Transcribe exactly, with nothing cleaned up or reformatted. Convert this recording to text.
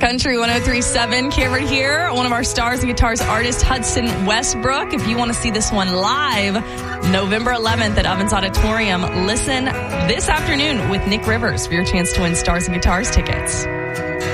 Country one oh three point seven, Cameron here. One of our stars and guitars artist, Hudson Westbrook. If you want to see this one live, November eleventh at Ovens Auditorium, listen this afternoon with Nick Rivers for your chance to win Stars and Guitars tickets.